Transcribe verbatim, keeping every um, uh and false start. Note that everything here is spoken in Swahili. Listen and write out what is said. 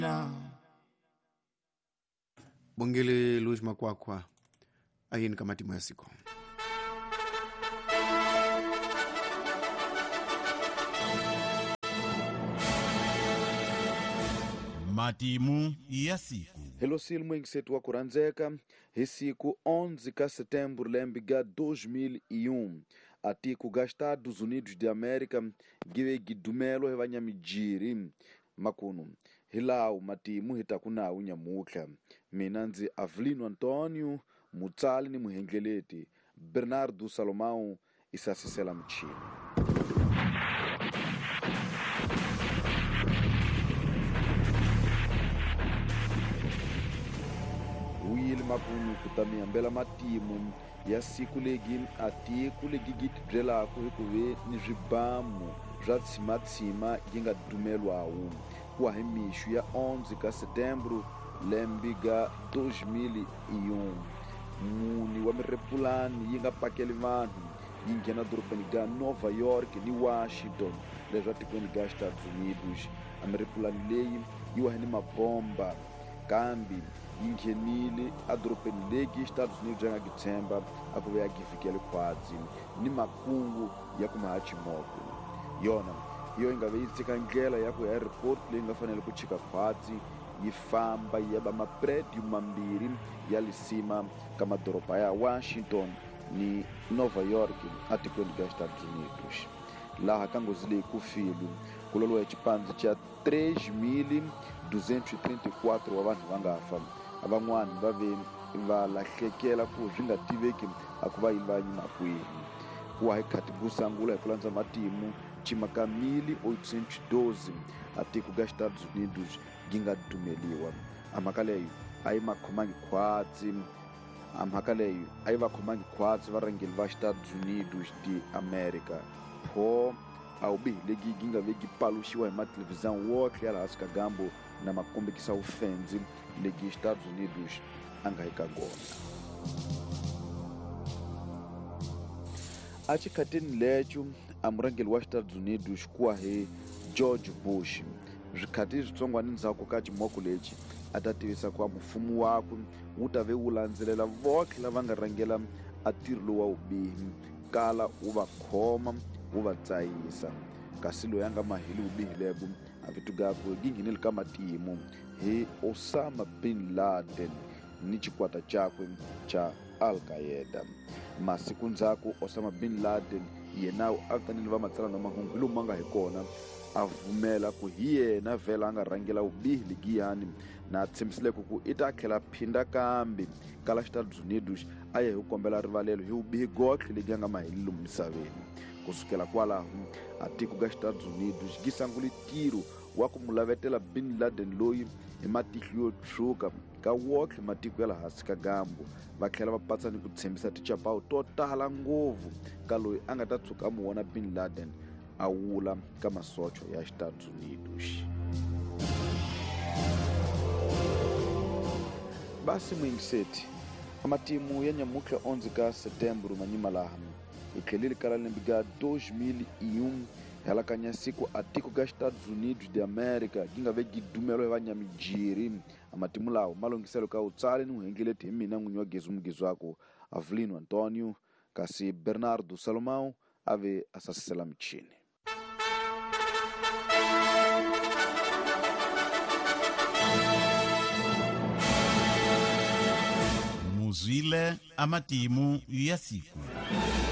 Bongele Luis Makwakwa ayini kamati mwasiko. Matimu ya siku. Hello silmu ingisetu wa kuranzeka hi siku onze ka setembro lembiga dois mil e um ati ku Estados Unidos de América give gidumelo he vanyamijiri makunu hilawu matimu hitakunawu nyamukha mina ndzi Avelino Antônio Mutsali ni muhengeleti Bernardo Salomão isasisela mchini. Wili makunu kutamia mbela matimu ya siku legi ati kulegi gitidrela ko hikuve ni jibamu jwatsima tsima ginga dumelo awu kwa himishu ya onze ka setembro lembiga dois mil e um muni wa mirepulani yinga pakele vanhu yingena dorobeni ga Nova York ni Washington leswa tikweni ga Estados Unidos a mirepulani leyi yiwa ni mabomba kambi yingenile a dorobeni legi Estados Unidos yanga gitsemba akuve yagifikele khwadzi ni makungu ya kumahachi moko yona iyo ingave yitsika ndlela yako ya report leyi nga fanele ku chika khwadzi yifamba yaba mapredium mambiri ya lisima kama doroba ya Washington ni Nova York atikweni ga Estados Unidos laha kangozi leyi kufilu kulolo ya chipanzi cha três mil duzentos e trinta e quatro wa vanhu vangafa aban'wana vave va lahlekela ku zinga tiveki akuva yivanyi makwihi wa hikhati busangula hikulandza matimu chimaka mil oitocentos e doze atiku ga Estados Unidos ginga dumeliwa amhaka leyi ayi makhomangi khwatsi amhaka leyi ayi va khomangi khwatsi varangeli va Estados Unidos de América pho awubihi legi ginga vegi paluxiwa hi matelevisão wotlhe ya laha Sikagambo na makombekisa ufenzi legi Estados Unidos anga hika gona. A chikhatini lecho amurangeli wa Estados Unidos kuwa he George Bush zwikhati zwitsongwani ndzhaku ka chimoko lechi atativisa kwa mfumo wakwe wu ta ve wu landzelela votlhe lava nga rangela a tirho lowa wubihi kala wu va khoma wu va tsayisa kasi loyi anga maheli wubihi lebo a vitu gakwe ginghenile ka matimu hi Osama bin Laden ni chikwata chakwe cha Al-Qaeda masiku ndzhaku Osama bin Laden yenawu a vitanile va matsalano mahungu lomu ma nga hi kona a vumela ku hi yena vhela a nga rhangela vubihi legiyani na tshembhisileko ku i ta tlhela phinda kambe kala Estados Unidos a ye hi kombela rivalelo hi vubihi gotlhe legi a nga maheli lomu misaveni kusukela kwalaho a tiko ga Estados Unidos gi sangule tiro wa ku mulavetela bin Laden loyi hi matihlo yo tshuka ka wotlhe matiko ya laha Sikagambo va tlhela va patsani ku tshembisa tichapawu to tala ngopfu ka loyi a nga ta tshuka a mu vona bin Laden a wula ka masocho ya Estados Unidos. Basi mwingiseti amatimu ya nyamukha onze ka setembro manyima laha ikhelile kala lembiga dois mil e um halakanya siku atiko ga Estados Unidos de América ginga ve gidumelo hi vanyamijiri amatimu lawo malongiselo ka utsali ni uhengeleti hi mina n'winyi wa gezu mugezu wako Avelino Antônio kasi Bernardo Salomão ave asasisela mchini. Muzile amatimu ya siku.